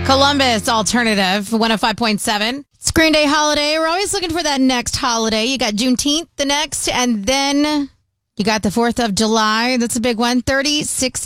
Columbus Alternative 105.7. It's Green Day holiday. We're always looking for that next holiday. You got Juneteenth the next, and then you got the 4th of July. That's a big one. 36